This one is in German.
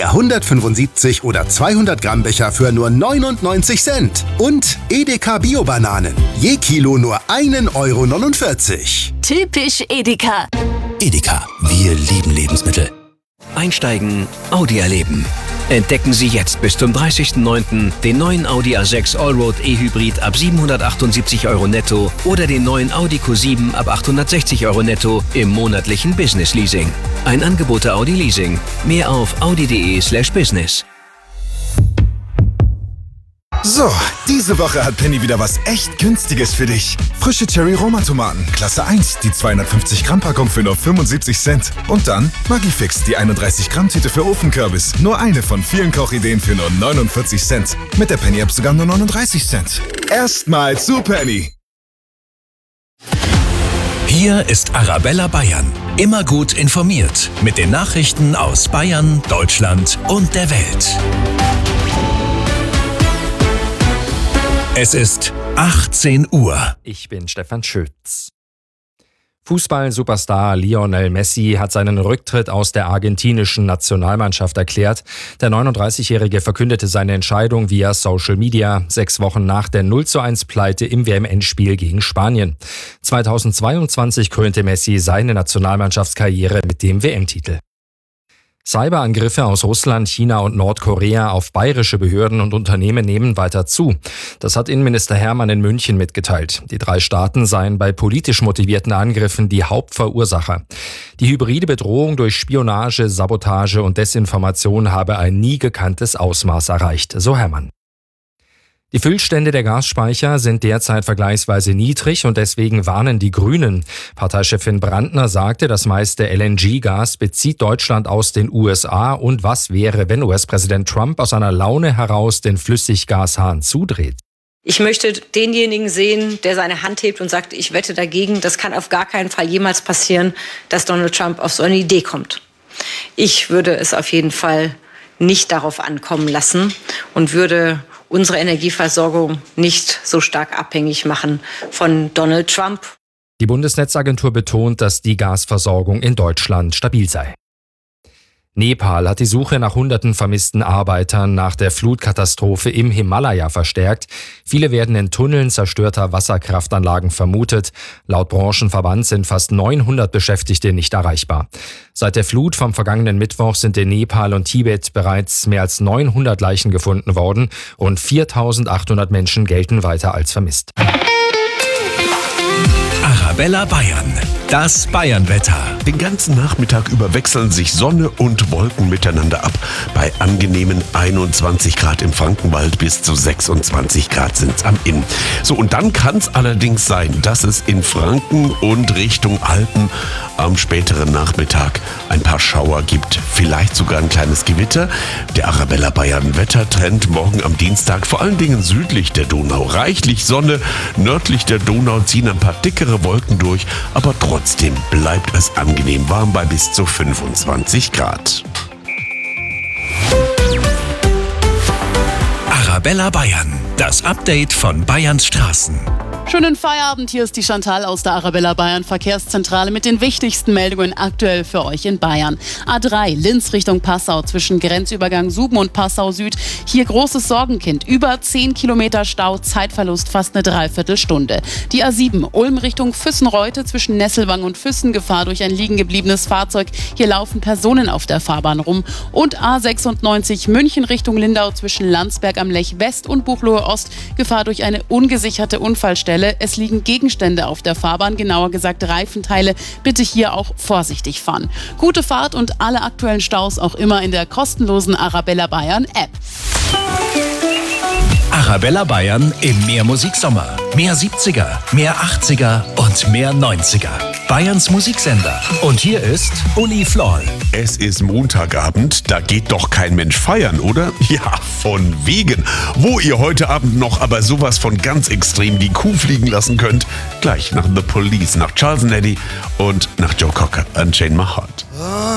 Der 175 oder 200 Gramm Becher für nur 99 Cent. Und Edeka Bio-Bananen. Je Kilo nur 1,49 €. Typisch Edeka. Edeka, wir lieben Lebensmittel. Einsteigen, Audi erleben. Entdecken Sie jetzt bis zum 30.09. den neuen Audi A6 Allroad E-Hybrid ab 778 € netto oder den neuen Audi Q7 ab 860 € netto im monatlichen Business Leasing. Ein Angebot der Audi Leasing. Mehr auf audi.de/business. So, diese Woche hat Penny wieder was echt Günstiges für dich. Frische Cherry-Roma-Tomaten, Klasse 1, die 250 Gramm Packung für nur 75 Cent. Und dann Maggi-Fix, die 31 Gramm Tüte für Ofenkürbis. Nur eine von vielen Kochideen für nur 49 Cent. Mit der Penny-App sogar nur 39 Cent. Erstmal zu Penny. Hier ist Arabella Bayern. Immer gut informiert mit den Nachrichten aus Bayern, Deutschland und der Welt. Es ist 18 Uhr. Ich bin Stefan Schütz. Fußball-Superstar Lionel Messi hat seinen Rücktritt aus der argentinischen Nationalmannschaft erklärt. Der 39-Jährige verkündete seine Entscheidung via Social Media 6 Wochen nach der 0:1-Pleite im WM-Endspiel gegen Spanien. 2022 krönte Messi seine Nationalmannschaftskarriere mit dem WM-Titel. Cyberangriffe aus Russland, China und Nordkorea auf bayerische Behörden und Unternehmen nehmen weiter zu. Das hat Innenminister Hermann in München mitgeteilt. Die 3 Staaten seien bei politisch motivierten Angriffen die Hauptverursacher. Die hybride Bedrohung durch Spionage, Sabotage und Desinformation habe ein nie gekanntes Ausmaß erreicht, so Hermann. Die Füllstände der Gasspeicher sind derzeit vergleichsweise niedrig und deswegen warnen die Grünen. Parteichefin Brandner sagte, das meiste LNG-Gas bezieht Deutschland aus den USA und was wäre, wenn US-Präsident Trump aus einer Laune heraus den Flüssiggashahn zudreht? Ich möchte denjenigen sehen, der seine Hand hebt und sagt, ich wette dagegen, das kann auf gar keinen Fall jemals passieren, dass Donald Trump auf so eine Idee kommt. Ich würde es auf jeden Fall nicht darauf ankommen lassen und würde unsere Energieversorgung nicht so stark abhängig machen von Donald Trump. Die Bundesnetzagentur betont, dass die Gasversorgung in Deutschland stabil sei. Nepal hat die Suche nach hunderten vermissten Arbeitern nach der Flutkatastrophe im Himalaya verstärkt. Viele werden in Tunneln zerstörter Wasserkraftanlagen vermutet. Laut Branchenverband sind fast 900 Beschäftigte nicht erreichbar. Seit der Flut vom vergangenen Mittwoch sind in Nepal und Tibet bereits mehr als 900 Leichen gefunden worden. Rund 4.800 Menschen gelten weiter als vermisst. Arabella Bayern. Das Bayernwetter. Den ganzen Nachmittag über wechseln sich Sonne und Wolken miteinander ab. Bei angenehmen 21 Grad im Frankenwald bis zu 26 Grad sind es am Inn. So, und dann kann es allerdings sein, dass es in Franken und Richtung Alpen am späteren Nachmittag ein paar Schauer gibt. Vielleicht sogar ein kleines Gewitter. Der Arabella Bayern Wettertrend morgen am Dienstag, vor allen Dingen südlich der Donau. Reichlich Sonne, nördlich der Donau ziehen ein paar dickere Wolken durch, aber trotzdem bleibt es angenehm warm bei bis zu 25 Grad. Arabella Bayern. Das Update von Bayerns Straßen. Schönen Feierabend, hier ist die Chantal aus der Arabella Bayern Verkehrszentrale mit den wichtigsten Meldungen aktuell für euch in Bayern. A3 Linz Richtung Passau zwischen Grenzübergang Suben und Passau Süd. Hier großes Sorgenkind, über 10 Kilometer Stau, Zeitverlust fast eine Dreiviertelstunde. Die A7 Ulm Richtung Füssen-Reute zwischen Nesselwang und Füssen, Gefahr durch ein liegen gebliebenes Fahrzeug. Hier laufen Personen auf der Fahrbahn rum. Und A96 München Richtung Lindau zwischen Landsberg am Lech West und Buchloe Ost, Gefahr durch eine ungesicherte Unfallstelle. Es liegen Gegenstände auf der Fahrbahn, genauer gesagt Reifenteile. Bitte hier auch vorsichtig fahren. Gute Fahrt und alle aktuellen Staus auch immer in der kostenlosen Arabella Bayern App. Arabella Bayern im Mehr-Musik-Sommer. Mehr 70er, mehr 80er und mehr 90er. Bayerns Musiksender. Und hier ist Uli Floll. Es ist Montagabend, da geht doch kein Mensch feiern, oder? Ja, von wegen. Wo ihr heute Abend noch aber sowas von ganz extrem die Kuh fliegen lassen könnt, gleich nach The Police, nach Charles & Eddie und nach Joe Cocker, Unchain My Heart.